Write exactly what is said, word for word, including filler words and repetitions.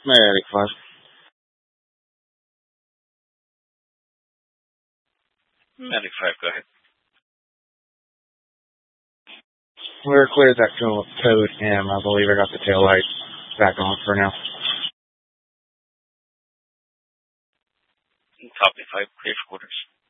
Medic five. Medic five, go ahead. We're clear that code M. I believe I got the tail light back on for now. Copy five, clear for orders.